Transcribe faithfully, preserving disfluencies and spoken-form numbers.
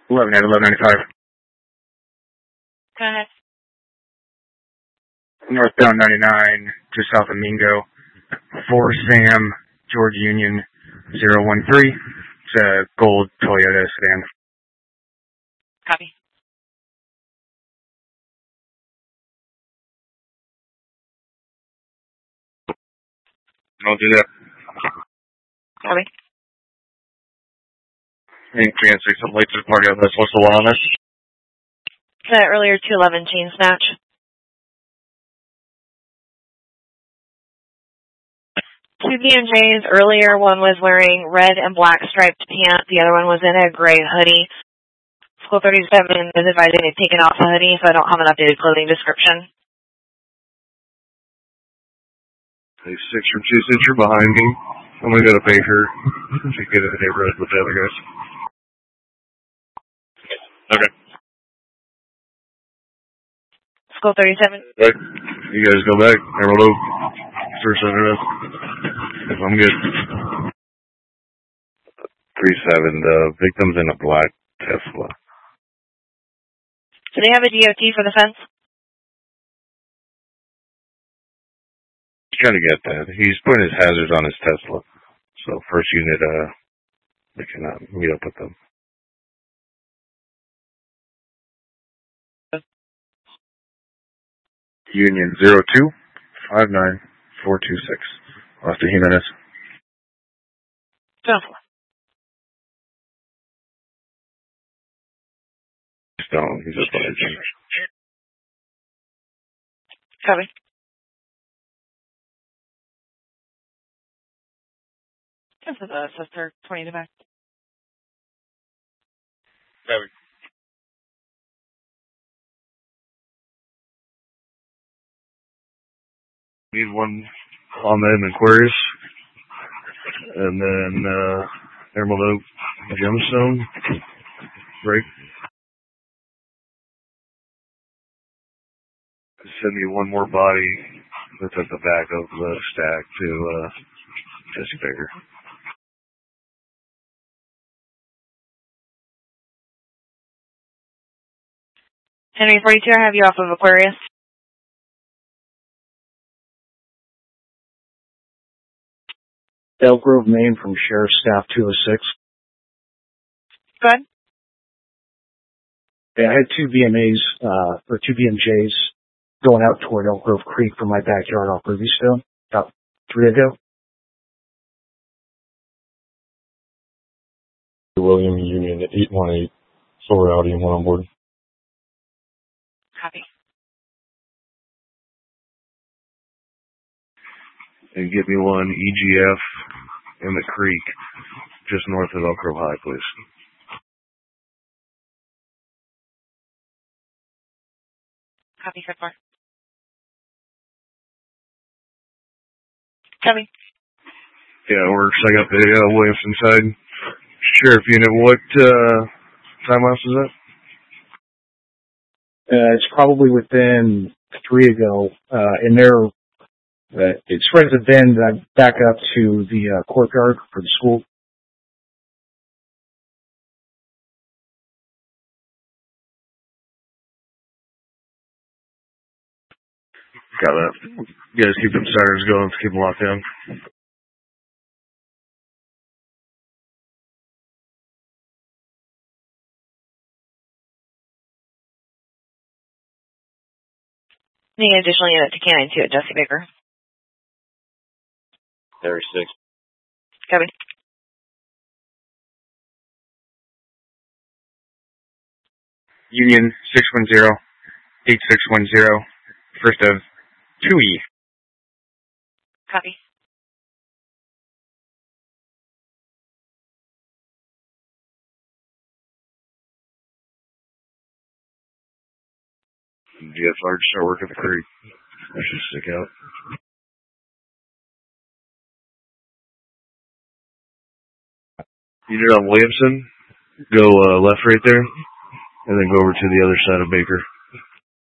eleven at eleven ninety-five. Go ahead. Northbound ninety-nine, just south of Mingo. For Sam, George Union, zero one three. It's a gold Toyota sedan. Copy. Don't do that. Copy. Any chance there's some late to the party on this? What's the one on this? The earlier two eleven chain snatch. Two B M Js earlier, one was wearing red and black striped pants, the other one was in a gray hoodie. School thirty-seven is advising they've taken off the hoodie, so I don't have an updated clothing description. A six from two Century behind me. I'm gonna go to Baker to get in the neighborhood with the other guys. Okay. School thirty-seven. Right. You guys go back. Emerald Oak. First under this. I'm good. three seven, the victim's in a black Tesla. Do they have a D O T for the fence? He's trying to get that. He's putting his hazards on his Tesla. So first unit, uh, they can uh, meet up with them. Union zero two five nine four two six. Lost to Jimenez. Beautiful. Stone, he's just like Copy. This is a sister, twenty to back. Copy. Need one on them Aquarius. And then, uh, Emerald Oak Gemstone. Break. Send me one more body that's at the back of the stack to, uh, Jesse Baker. Henry forty-two, I have you off of Aquarius. Elk Grove, Maine, from Sheriff's Staff two oh six. Go ahead. Yeah, I had two B M As, uh, or two B M Js going out toward Elk Grove Creek from my backyard off Ruby-Stone about three ago. William Union eight one eight, Silver Audi, one on board. Copy. And get me one E G F in the creek, just north of Elk Grove High, please. Copy, good far. Copy. Yeah, it works. I got the uh, Williamson side. Sheriff unit, what uh, time lapse is that? Uh, it's probably within three ago, uh, and they're, uh, it spreads a bend uh, back up to the uh, courtyard for the school. Got that. You guys keep them sirens going, keep them locked down. Need an additional unit to canine two at Jesse Baker. thirty-six. Copy. Union six one zero eight six one zero, first of two E. Copy. G S R to start working the creek. I should stick out. Unit on Williamson, go uh, left right there, and then go over to the other side of Baker.